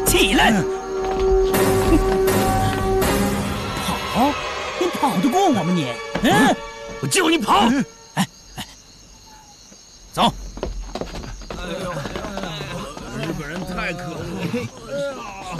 起来！跑？你跑得过我吗你？嗯，我就你跑！哎，走。 日本人太可恶了。